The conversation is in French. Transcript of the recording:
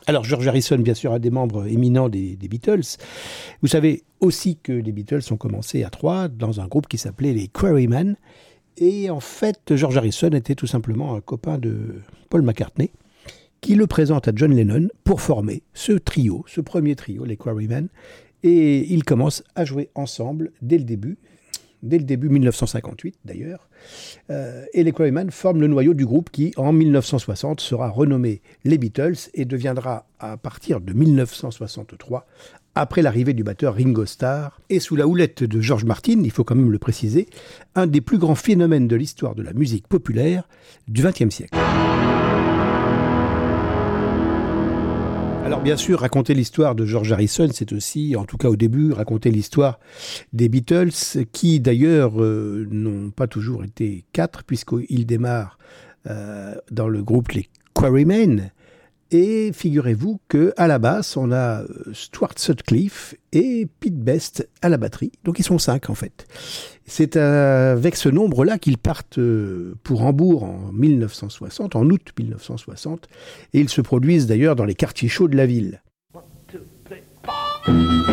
Alors, George Harrison, bien sûr, un des membres éminents des Beatles. Vous savez aussi que les Beatles ont commencé à 3 dans un groupe qui s'appelait les Quarrymen. Et en fait, George Harrison était tout simplement un copain de Paul McCartney, qui le présente à John Lennon pour former ce trio, ce premier trio, les Quarrymen. Et ils commencent à jouer ensemble dès le début 1958 d'ailleurs. Et les Quarrymen forment le noyau du groupe qui, en 1960, sera renommé les Beatles et deviendra, à partir de 1963, après l'arrivée du batteur Ringo Starr, et sous la houlette de George Martin, il faut quand même le préciser, un des plus grands phénomènes de l'histoire de la musique populaire du XXe siècle. Alors bien sûr, raconter l'histoire de George Harrison, c'est aussi, en tout cas au début, raconter l'histoire des Beatles, qui d'ailleurs n'ont pas toujours été 4, puisqu'ils démarrent dans le groupe les Quarrymen. Et figurez-vous qu'à la basse, on a Stuart Sutcliffe et Pete Best à la batterie. Donc ils sont 5 en fait. C'est avec ce nombre-là qu'ils partent pour Hambourg en 1960, en août 1960. Et ils se produisent d'ailleurs dans les quartiers chauds de la ville. 1, 2, 3, 4.